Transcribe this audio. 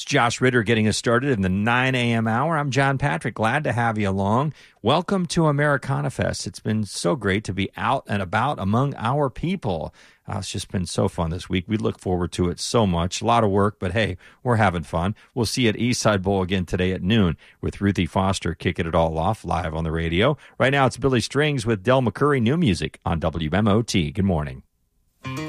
It's Josh Ritter getting us started in the 9 a.m. hour. I'm John Patrick. Glad to have you along. Welcome to Americana Fest. It's been so great to be out and about among our people. It's just been so fun this week. We look forward to it so much. A lot of work, but hey, we're having fun. We'll see you at Eastside Bowl again today at noon with Ruthie Foster kicking it all off live on the radio. Right now it's Billy Strings with Del McCoury, new music on WMOT. Good morning.